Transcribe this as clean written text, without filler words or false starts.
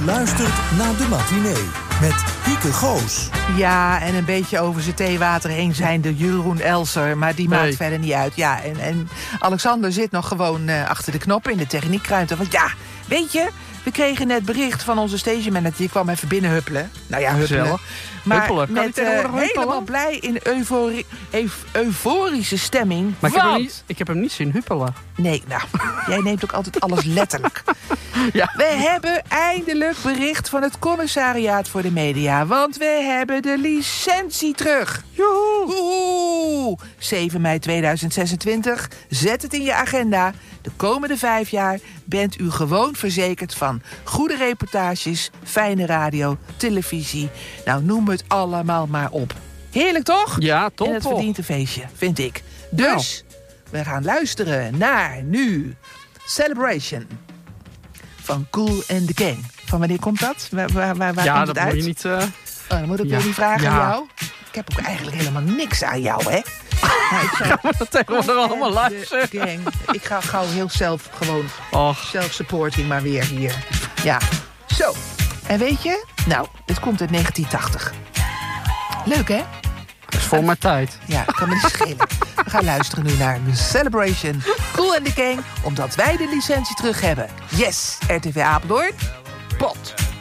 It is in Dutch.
U luistert naar De Matinee met Hieke Goos. Ja, en een beetje over zijn theewater heen zijn de Jeroen Elser. Maar die maakt verder niet uit. Ja, en Alexander zit nog gewoon achter de knoppen in de techniekruimte. Want ja, weet je, we kregen net bericht van onze stationmanager. Die kwam even binnen huppelen. Nou ja, huppelen. Gezellig. Maar Huppelen. Kan met hij tegenwoordig huppelen? helemaal blij in euforische stemming. Maar Want... ik heb hem niet zien huppelen. Nee, nou, jij neemt ook altijd alles letterlijk. Ja. We hebben eindelijk bericht van het commissariaat voor de media. Want we hebben de licentie terug. Joehoe! 7 mei 2026. Zet het in je agenda. De komende 5 jaar bent u gewoon verzekerd van goede reportages, fijne radio, televisie. Nou, noem het allemaal maar op. Heerlijk toch? Ja, top. En het verdient een feestje, vind ik. Dus, we gaan luisteren naar nu Celebration van Kool and the Gang. Van wanneer komt dat? Waar komt het uit? Moet je niet... Dan moet ik weer die vragen aan jou. Ik heb ook eigenlijk helemaal niks aan jou, hè? Nou, Gaan we dat tegenwoordig allemaal luisteren? Ik ga gauw heel zelf gewoon Och. self-supporting maar weer hier. Ja, zo. En weet je? Nou, het komt uit 1980. Leuk, hè? Dat is voor mijn tijd. Ja, kan me niet schelen. We gaan luisteren nu naar The Celebration. Kool and the Gang, omdat wij de licentie terug hebben. Yes, RTV Apeldoorn. Pot.